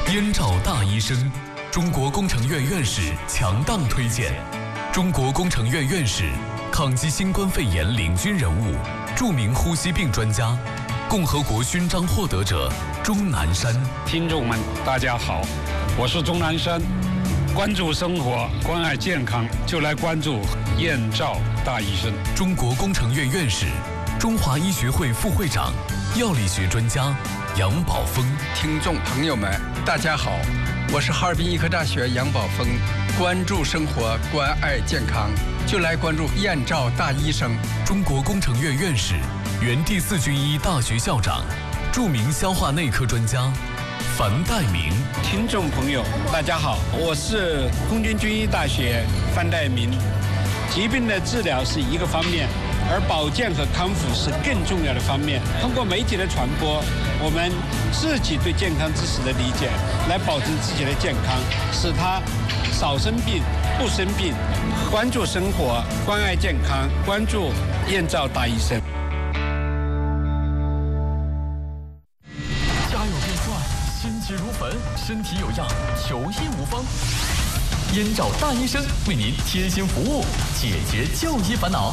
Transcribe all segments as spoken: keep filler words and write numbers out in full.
燕赵大医生，中国工程院院士强档推荐。中国工程院院士，抗击新冠肺炎领军人物，著名呼吸病专家，共和国勋章获得者钟南山。 听众们，大家好，我是钟南山。关注生活，关爱健康，就来关注燕赵大医生。 中国工程院院士，中华医学会副会长，药理学专家杨宝峰。 听众朋友们，大家好，我是哈尔滨医科大学杨宝峰。关注生活，关爱健康，就来关注燕赵大医生。 中国工程院院士，原第四军医大学校长，著名消化内科专家樊岱明。 听众朋友，大家好，我是空军军医大学樊岱明。疾病的治疗是一个方面，而保健和康复是更重要的方面。通过媒体的传播，我们自己对健康知识的理解，来保证自己的健康，使他少生病、不生病。关注生活，关爱健康，关注燕赵大医生。 家有变帅，心急如焚，身体有恙，求医无方。燕赵大医生为您贴心服务，解决就医烦恼。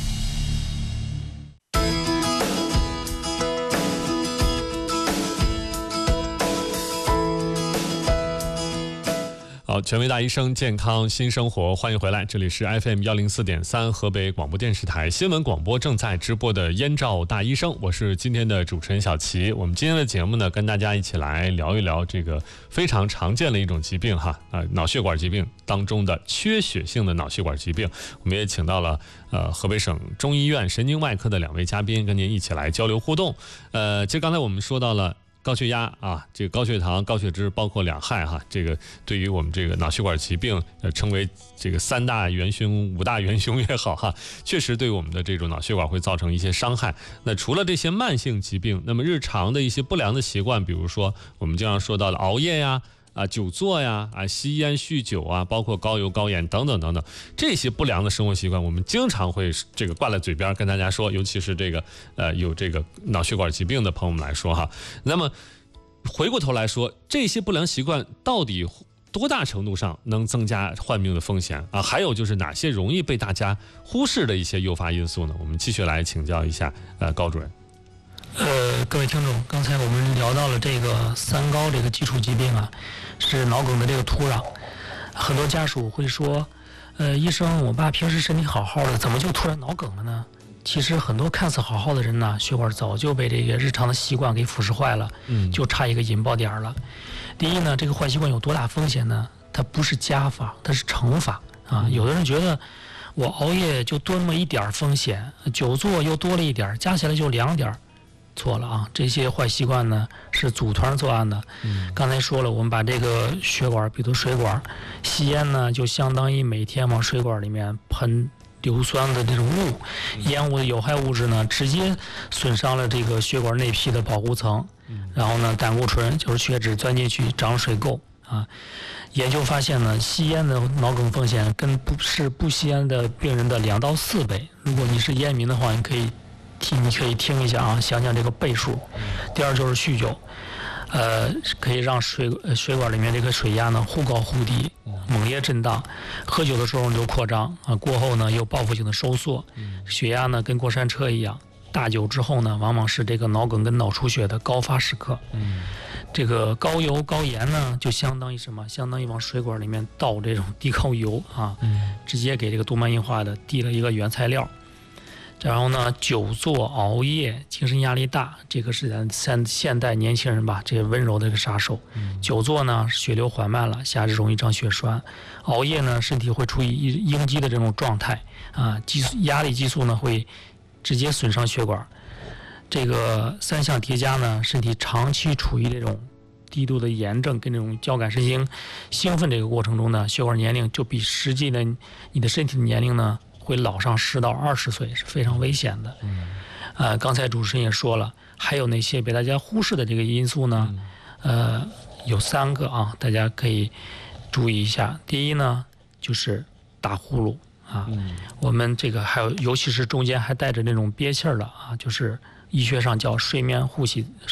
好，权威大医生，健康新生活，欢迎回来，这里是 F M 一零四点三河北广播电视台新闻广播正在直播的燕赵大医生，我是今天的主持人小齐。我们今天的节目呢，跟大家一起来聊一聊这个非常常见的一种疾病哈，啊、呃，脑血管疾病当中的缺血性的脑血管疾病。我们也请到了呃河北省中医院神经外科的两位嘉宾，跟您一起来交流互动。呃，其实刚才我们说到了高血压啊，这个高血糖、高血脂，包括两害哈，这个对于我们这个脑血管疾病，呃，称为这个三大元凶、五大元凶也好哈，确实对我们的这种脑血管会造成一些伤害。那除了这些慢性疾病，那么日常的一些不良的习惯，比如说我们经常说到的熬夜呀、啊，久坐呀，啊，吸烟、酗酒啊，包括高油、高盐等等等等，这些不良的生活习惯，我们经常会这个挂在嘴边跟大家说，尤其是这个呃有这个脑血管疾病的朋友们来说哈。那么回过头来说，这些不良习惯到底多大程度上能增加患病的风险啊？还有就是哪些容易被大家忽视的一些诱发因素呢？我们继续来请教一下呃高主任。 呃，各位听众，刚才我们聊到了这个三高这个基础疾病啊，是脑梗的这个土壤。很多家属会说，呃，医生，我爸平时身体好好的，怎么就突然脑梗了呢？其实很多看似好好的人呢，血管早就被这个日常的习惯给腐蚀坏了，嗯，就差一个引爆点了。第一呢，这个坏习惯有多大风险呢？它不是加法，它是乘法啊。有的人觉得我熬夜就多那么一点风险，久坐又多了一点，加起来就两点。错了啊！这些坏习惯呢是组团作案的。嗯，刚才说了，我们把这个血管，比如水管，吸烟呢就相当于每天往水管里面喷硫酸的这种雾，烟雾的有害物质呢直接损伤了这个血管内皮的保护层，然后呢胆固醇就是血脂钻进去长水垢啊。研究发现呢，吸烟的脑梗风险跟不是不吸烟的病人的两到四倍。如果你是烟民的话，你可以。你可以听一下啊，想想这个倍数。第二就是酗酒，呃，可以让水水管里面这个水压呢忽高忽低，猛烈震荡。喝酒的时候就扩张啊，过后呢又报复性的收缩，血压呢跟过山车一样。大酒之后呢，往往是这个脑梗跟脑出血的高发时刻。这个高油高盐呢，就相当于什么？相当于往水管里面倒这种地沟油啊，直接给这个动脉硬化的递了一个原材料。然后呢，久坐、熬夜、精神压力大，这个是咱现现代年轻人吧，这个温柔的一个杀手。嗯、久坐呢，血流缓慢了，下肢容易长血栓；熬夜呢，身体会处于应激的这种状态啊，激素压力激素呢会直接损伤血管。这个三项叠加呢，身体长期处于这种低度的炎症跟这种交感神经兴奋这个过程中呢，血管年龄就比实际的你的身体的年龄呢。会老上十到二十岁是非常危险的。嗯，呃，刚才主持人也说了，还有那些被大家忽视的这个因素呢，呃，有三个啊，大家可以注意一下。第一呢，就是打呼噜啊，嗯、我们这个还有，尤其是中间还带着那种憋气儿的啊，就是医学上叫睡眠呼吸